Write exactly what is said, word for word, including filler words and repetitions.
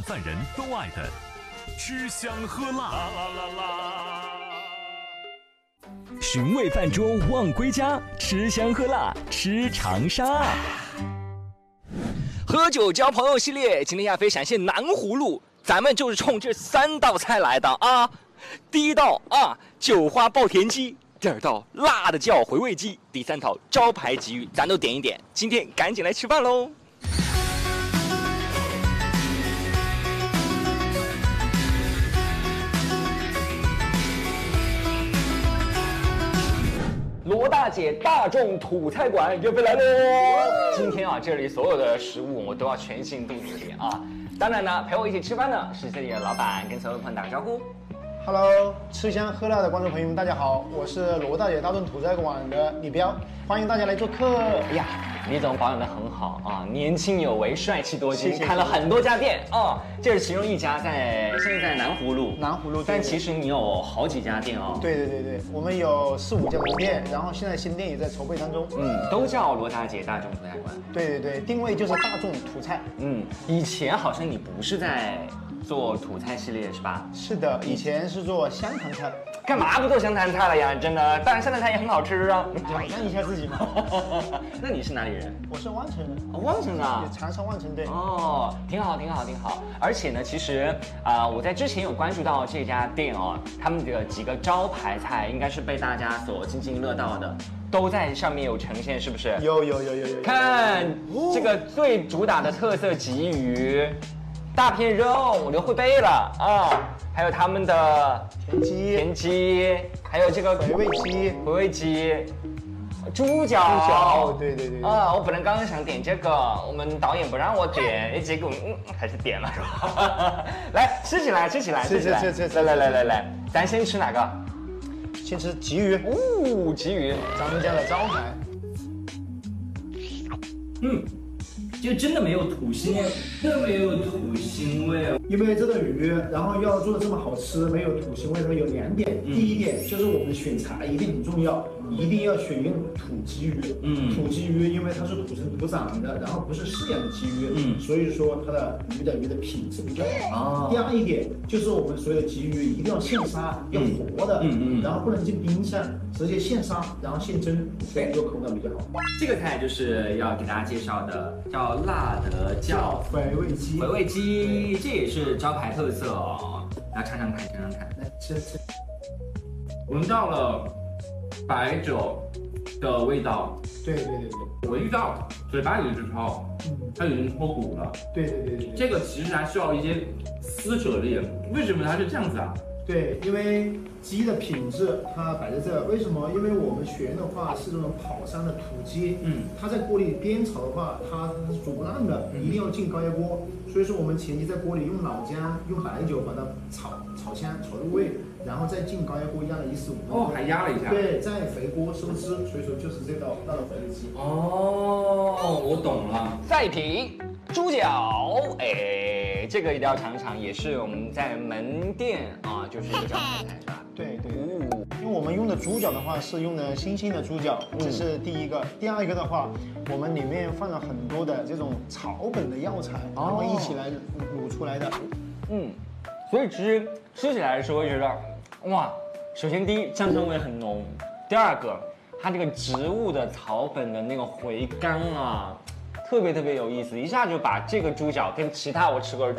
泛人都爱的吃香喝辣。啦啦啦啦寻味饭桌望归家，吃香喝辣吃长沙。喝酒交朋友系列，今天亚飞闪现南葫芦，咱们就是冲这三道菜来的啊！第一道啊，酒花爆田鸡；第二道辣的叫回味鸡；第三道招牌鲫鱼，咱都点一点。今天赶紧来吃饭喽！罗大姐大众土菜馆又飞来喽！今天啊，这里所有的食物我都要全进肚子里啊！当然呢，陪我一起吃饭呢是这里的老板，跟所有朋友打个招呼。 Hello， 吃香喝辣的观众朋友们，大家好，我是罗大姐大众土菜馆的李彪，欢迎大家来做客。 哎呀，李总保养得很好啊，年轻有为，帅气多金， 谢谢开了很多家店哦。这是其中一家在，现在在南葫芦。 南葫芦， 但其实你有好几家店哦。 对对对对，我们有四五家门店，然后现在新店也在筹备当中。 嗯，都叫罗大姐大众土菜馆。 对对对，定位就是大众土菜。 嗯，以前好像你不是在做土菜系列是吧？ 是的，以前是做湘潭菜。 干嘛不做湘潭菜了呀？真的，当然湘潭菜也很好吃啊。 挑战一下自己嘛。 那你是哪里人？ 我是万城人。 哦，万城啊， 长沙万城对。 哦，挺好，挺好，挺好。而且呢，其实啊、呃，我在之前有关注到这家店哦，他们的几个招牌菜应该是被大家所津津乐道的，都在上面有呈现，是不是？ 有有有有有。 看这个最主打的特色鲫鱼。大片肉我都会背了啊，还有他们的田鸡、 田鸡，还有这个回味鸡、 回味鸡、猪脚。 猪脚，对对对。 啊，我本来刚刚想点这个，我们导演不让我点，哎，结果嗯还是点了是吧？来吃起来，吃起来， 吃起来，吃吃吃， 来来来来来，咱先吃哪个？ 先吃鲫鱼。 哦，鲫鱼， 咱们家的招牌。 嗯。就真的没有土腥味，真的没有土腥味哦。 因为这个鱼，然后要做的这么好吃，没有土腥味，它有两点。嗯、第一点就是我们选材一定很重要，一定要选用土鲫鱼。嗯，土鲫鱼因为它是土生土长的，然后不是饲养的鲫鱼，嗯，所以说它的鱼的鱼的品质比较好。哦、第二一点就是我们所有的鲫鱼一定要现杀，要活的，嗯嗯，然后不能进冰箱，直接现杀，然后现蒸，所以就口感比较好。 这个菜就是要给大家介绍的，叫辣的叫回味鸡， 回味鸡，这也是招牌特色哦。来尝尝看，尝尝看， 来吃吃。 闻到了白酒的味道， 对对对对， 闻到嘴巴里就超，嗯，它已经脱骨了。 对对对对， 这个其实还需要一些撕扯力，为什么它是这样子啊？ 对，因为鸡的品质它摆在这，为什么？因为我们选用的话是这种跑山的土鸡，嗯，它在锅里煸炒的话，它是煮不烂的，一定要进高压锅。所以说我们前期在锅里用老姜、用白酒把它炒炒香、炒入味，然后再进高压锅压了一十五分钟。 哦，还压了一下。 对，再回锅收汁，所以说就是这道辣的回味鸡。 哦，我懂了。 再品猪脚，哎，这个一定要尝尝，也是我们在门店啊，就是一个招牌菜，是吧？ 对对，因为我们用的猪脚的话是用的新鲜的猪脚，这是第一个。第二个的话，我们里面放了很多的这种草本的药材，然后一起来卤出来的。 嗯，所以其实吃起来的时候会觉得，哇，首先第一酱香味很浓，第二个它这个植物的草本的那个回甘啊，特别特别有意思，一下就把这个猪脚跟其他我吃过的